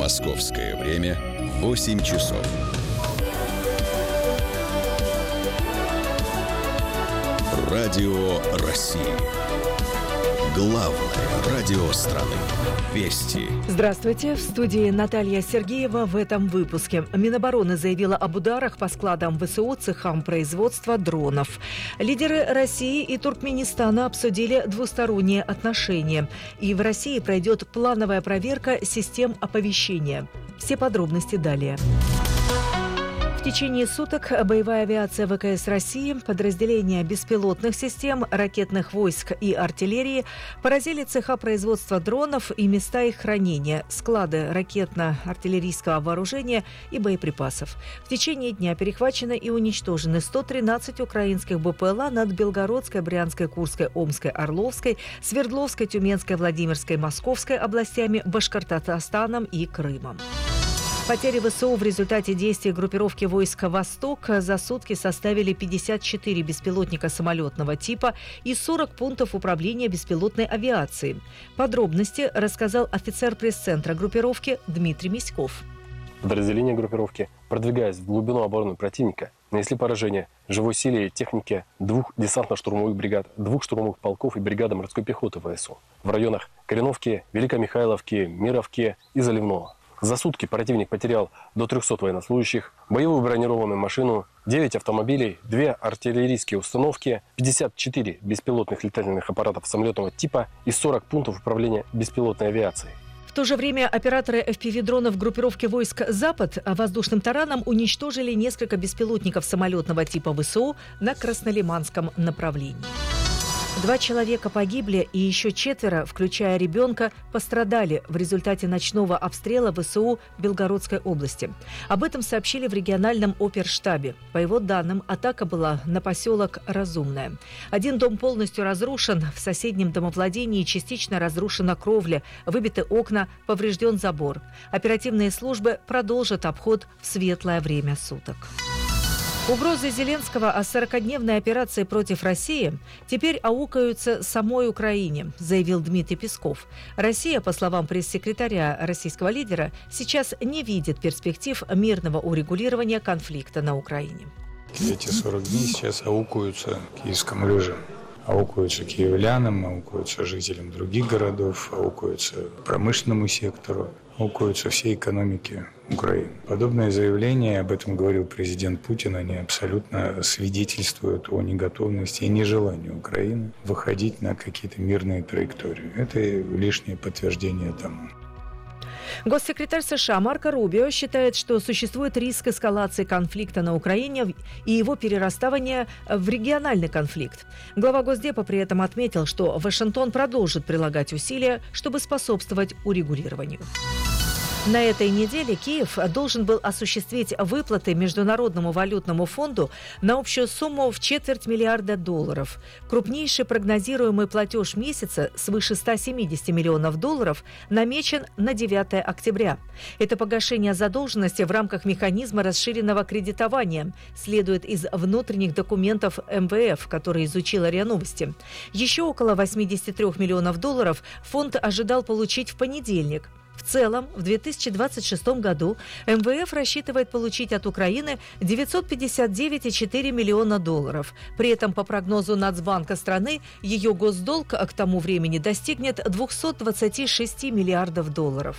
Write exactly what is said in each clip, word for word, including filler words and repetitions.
Московское время восемь часов. Радио России. Главное радио страны. Вести. Здравствуйте. В студии Наталья Сергеева. В этом выпуске. Минобороны заявила об ударах по складам ВСУ, цехам производства дронов. Лидеры России и Туркменистана обсудили двусторонние отношения. И в России пройдет плановая проверка систем оповещения. Все подробности далее. В течение суток боевая авиация ВКС России, подразделения беспилотных систем, ракетных войск и артиллерии поразили цеха производства дронов и места их хранения, склады ракетно-артиллерийского вооружения и боеприпасов. В течение дня перехвачено и уничтожены сто тринадцать украинских БПЛА над Белгородской, Брянской, Курской, Омской, Орловской, Свердловской, Тюменской, Владимирской, Московской областями, Башкортостаном и Крымом. Потери ВСУ в результате действий группировки войск «Восток» за сутки составили пятьдесят четыре беспилотника самолетного типа и сорок пунктов управления беспилотной авиацией. Подробности рассказал офицер пресс-центра группировки Дмитрий Миськов. Подразделения группировки, продвигаясь в глубину обороны противника, нанесли поражение живой силе и технике двух десантно-штурмовых бригад, двух штурмовых полков и бригады морской пехоты ВСУ в районах Кореновки, Великомихайловки, Мировки и Заливного. За сутки противник потерял до трехсот военнослужащих, боевую бронированную машину, девять автомобилей, две артиллерийские установки, пятьдесят четыре беспилотных летательных аппаратов самолетного типа и сорок пунктов управления беспилотной авиацией. В то же время операторы эф пи ви-дронов группировки войск «Запад» воздушным тараном уничтожили несколько беспилотников самолетного типа ВСУ на Краснолиманском направлении. Два человека погибли и еще четверо, включая ребенка, пострадали в результате ночного обстрела ВСУ в Белгородской области. Об этом сообщили в региональном оперштабе. По его данным, атака была на поселок Разумное. Один дом полностью разрушен, в соседнем домовладении частично разрушена кровля, выбиты окна, поврежден забор. Оперативные службы продолжат обход в светлое время суток. Угрозы Зеленского о сорокадневной операции против России теперь аукаются самой Украине, заявил Дмитрий Песков. Россия, по словам пресс-секретаря российского лидера, сейчас не видит перспектив мирного урегулирования конфликта на Украине. Эти сорок дней сейчас аукаются киевскому режиму. Аукаются киевлянам, аукаются жителям других городов, аукаются промышленному сектору, аукаются всей экономике Украины. Подобное заявление, об этом говорил президент Путин, они абсолютно свидетельствуют о неготовности и нежелании Украины выходить на какие-то мирные траектории. Это лишнее подтверждение тому. Госсекретарь США Марко Рубио считает, что существует риск эскалации конфликта на Украине и его перерастания в региональный конфликт. Глава Госдепа при этом отметил, что Вашингтон продолжит прилагать усилия, чтобы способствовать урегулированию. На этой неделе Киев должен был осуществить выплаты Международному валютному фонду на общую сумму в четверть миллиарда долларов. Крупнейший прогнозируемый платеж месяца свыше ста семидесяти миллионов долларов намечен на девятое октября. Это погашение задолженности в рамках механизма расширенного кредитования, следует из внутренних документов эм вэ эф, которые изучила РИА Новости. Еще около восьмидесяти трёх миллионов долларов фонд ожидал получить в понедельник. В целом, в две тысячи двадцать шестом году эм вэ эф рассчитывает получить от Украины девятьсот пятьдесят девять целых четыре десятых миллиона долларов. При этом, по прогнозу Нацбанка страны, ее госдолг к тому времени достигнет двухсот двадцати шести миллиардов долларов.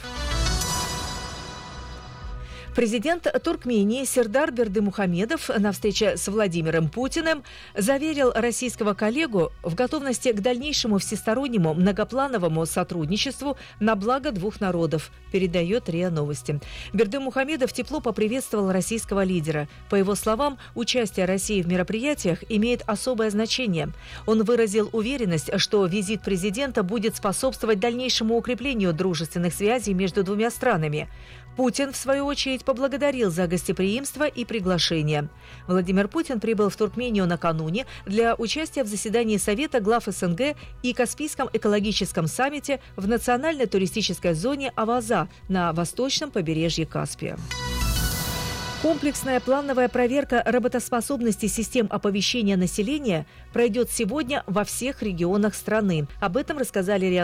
Президент Туркмении Сердар Бердымухамедов на встрече с Владимиром Путиным заверил российского коллегу в готовности к дальнейшему всестороннему многоплановому сотрудничеству на благо двух народов, передает РИА Новости. Бердымухамедов тепло поприветствовал российского лидера. По его словам, участие России в мероприятиях имеет особое значение. Он выразил уверенность, что визит президента будет способствовать дальнейшему укреплению дружественных связей между двумя странами. Путин, в свою очередь, поблагодарил за гостеприимство и приглашение. Владимир Путин прибыл в Туркмению накануне для участия в заседании Совета глав эс эн гэ и Каспийском экологическом саммите в национальной туристической зоне Аваза на восточном побережье Каспия. Комплексная плановая проверка работоспособности систем оповещения населения пройдет сегодня во всех регионах страны. Об этом рассказали РИА